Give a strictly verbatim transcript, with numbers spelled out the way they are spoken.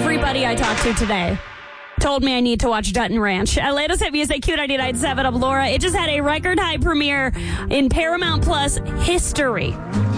Everybody I talked to today told me I need to watch Dutton Ranch. Uh, latest hit music, Q ninety-nine point seven of Laura. It just had a record high premiere in Paramount Plus history.